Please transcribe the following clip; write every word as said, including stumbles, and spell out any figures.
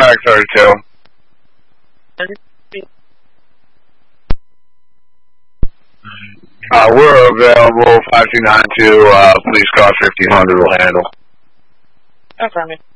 Pack thirty-two. Uh, we're available. five two nine two, uh, police car fifteen hundred will handle. Affirmative.